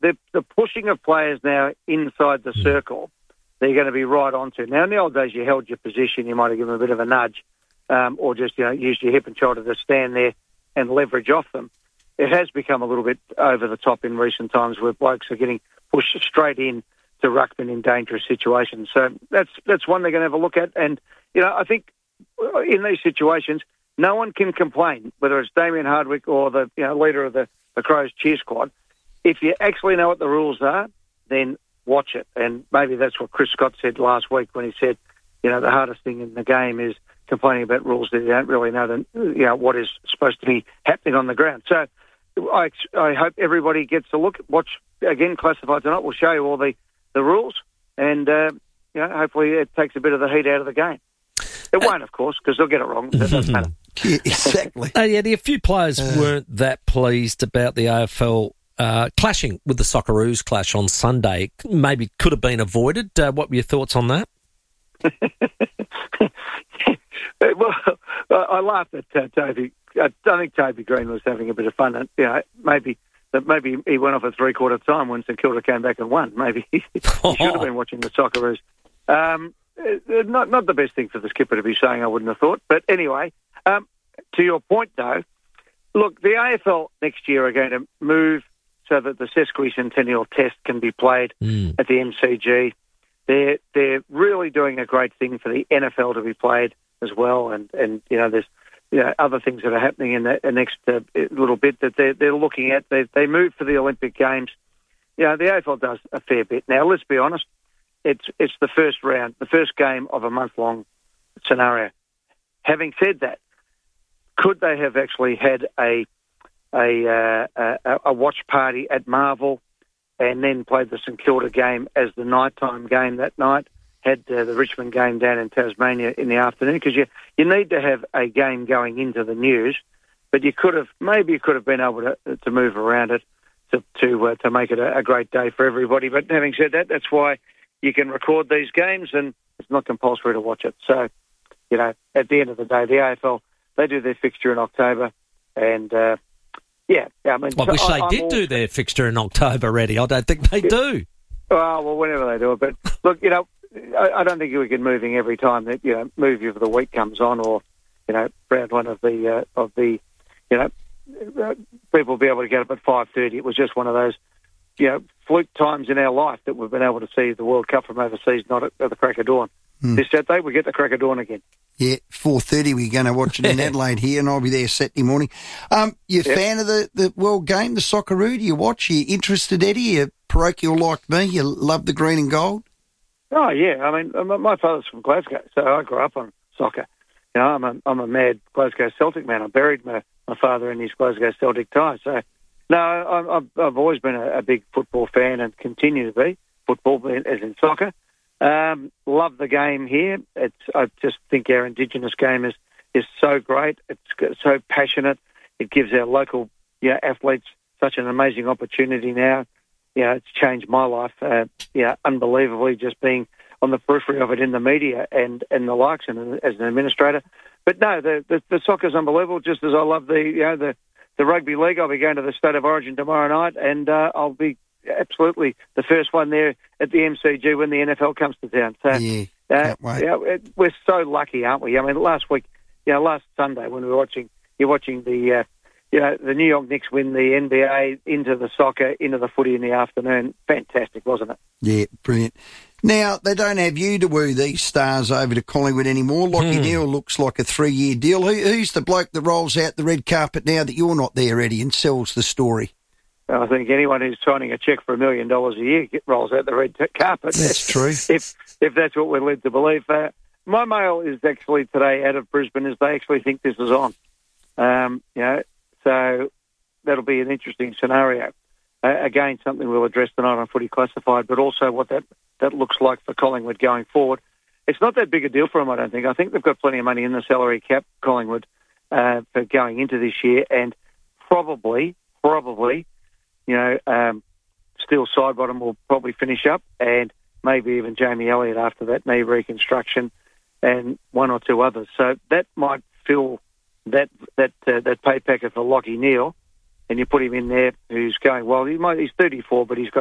the pushing of players now inside the circle, they're going to be right onto. Now, in the old days, you held your position, you might have given them a bit of a nudge, or just used your hip and shoulder to stand there and leverage off them. It has become a little bit over the top in recent times where blokes are getting pushed straight in to ruckman in dangerous situations. So that's one they're going to have a look at. And, I think in these situations, no one can complain, whether it's Damien Hardwick or the leader of the Crows cheer squad. If you actually know what the rules are, then watch it. And maybe that's what Chris Scott said last week when he said, the hardest thing in the game is complaining about rules that you don't really know what is supposed to be happening on the ground. So I hope everybody gets a look. Watch, again, Classified tonight. We'll show you all the rules, and hopefully it takes a bit of the heat out of the game. It won't, of course, because they'll get it wrong. That doesn't matter. Yeah, exactly. A few players weren't that pleased about the AFL clashing with the Socceroos clash on Sunday. Maybe could have been avoided. What were your thoughts on that? Well, I laughed at Toby. I think Toby Green was having a bit of fun. And, maybe he went off at three-quarter time when St Kilda came back and won. Maybe he should have been watching the Socceroos. Not the best thing for the skipper to be saying, I wouldn't have thought. But anyway, to your point, though, look, the AFL next year are going to move so that the Sesquicentennial Test can be played at the MCG. They're really doing a great thing for the NFL to be played as well, and there's other things that are happening in the next little bit that they're looking at. They move for the Olympic Games. The AFL does a fair bit. Now, let's be honest, it's the first round, the first game of a month-long scenario. Having said that, could they have actually had a watch party at Marvel and then played the St Kilda game as the nighttime game that night, had the Richmond game down in Tasmania in the afternoon? Because you need to have a game going into the news, but you could have been able to move around it to make it a great day for everybody. But having said that, that's why you can record these games and it's not compulsory to watch it. So, at the end of the day, the AFL, they do their fixture in October, and I wish they did do their fixture in October already. I don't think they do. Well, whenever they do it. But look, I don't think we can moving every time that movie of the week comes on, or round one of the people will be able to get up at 5:30. It was just one of those fluke times in our life that we've been able to see the World Cup from overseas, not at the crack of dawn. This Saturday we get the crack of dawn again. Yeah, 4:30 we're going to watch it in Adelaide here, and I'll be there Saturday morning. You a fan of the World Game, the Socceroo? Do you watch? Are you interested, Eddie? You parochial like me? You love the green and gold? Oh, yeah. I mean, my father's from Glasgow, so I grew up on soccer. I'm a mad Glasgow Celtic man. I buried my father in his Glasgow Celtic tie. So, no, I've always been a big football fan and continue to be, football as in soccer. Love the game here. I just think our Indigenous game is so great. It's so passionate. It gives our local athletes such an amazing opportunity now. It's changed my life, unbelievably, just being on the periphery of it in the media and the likes, and as an administrator. But no, the soccer's unbelievable. Just as I love the rugby league, I'll be going to the State of Origin tomorrow night, and I'll be absolutely the first one there at the MCG when the NFL comes to town. So, can't wait. We're so lucky, aren't we? I mean, last Sunday when you're watching the New York Knicks win the NBA into the soccer, into the footy in the afternoon. Fantastic, wasn't it? Yeah, brilliant. Now, they don't have you to woo these stars over to Collingwood anymore. Lachie Neale looks like a 3-year deal. Who's the bloke that rolls out the red carpet now that you're not there, Eddie, and sells the story? I think anyone who's signing a cheque for $1 million a year rolls out the red carpet. That's true. If that's what we're led to believe. My mail is actually today out of Brisbane is they actually think this is on. So that'll be an interesting scenario. Again, something we'll address tonight on Footy Classified, but also what that looks like for Collingwood going forward. It's not that big a deal for them, I don't think. I think they've got plenty of money in the salary cap, Collingwood, for going into this year, and probably, Steele Sidebottom will probably finish up, and maybe even Jamie Elliott after that knee reconstruction, and one or two others. So that might fill that pay packet for Lachie Neale, and you put him in there who's going well. He's 34, but he's got